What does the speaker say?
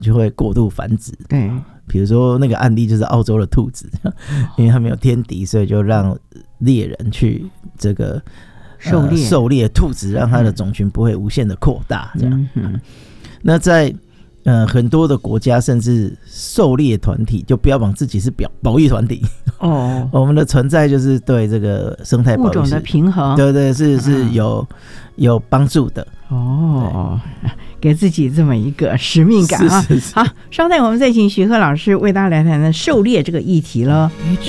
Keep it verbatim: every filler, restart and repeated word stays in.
就会过度繁殖。 对， 比如说那个案例就是澳洲的兔子，因为它没有天敌，所以就让猎人去这个狩猎、呃、 狩猎兔子，让它的种群不会无限的扩大。这样，嗯、那在呃很多的国家，甚至狩猎团体就标榜自己是保育团体。哦，我们的存在就是对这个生态保育物种的平衡， 对对是是有、嗯、有帮助的。 哦，给自己这么一个使命感啊！是是是好，稍待我们再请徐鹤老师为大家来谈谈狩猎这个议题了。与